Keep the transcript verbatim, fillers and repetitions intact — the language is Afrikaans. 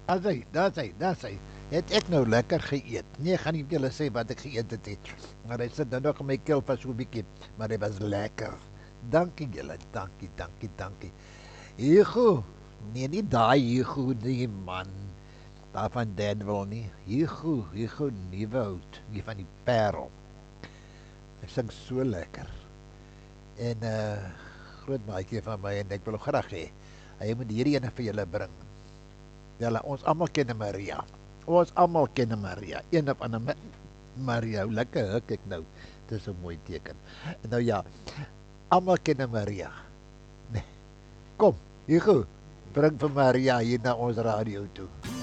As hy, daar's hy, daar's hy. Het ek nou lekker geëet? Nee, gaan nie vir julle sê wat ek geëet het nie. Maar hy sit nou nog in my keel vir so 'n bietjie, maar hy was lekker. Dankie julle, dankie, dankie, dankie. Hugo, nee nie daai Hugo nie man. Daar van Danwil nie. Hugo, Hugo Nieuwoud, die van die Parel. Hy sing so lekker. En uh groot maatjie van my en ek wil hom graag hê. Hy moet hierdie ene vir julle bring. Julle ons almal ken 'n Maria. Ons almal ken 'n Maria. Een of ander Ma- Maria, hoe lekker huk ek nou. Dis 'n mooi teken. Nou ja, almal ken 'n Maria. Nee. Kom, Hugo, bring vir Maria hier na ons radio toe.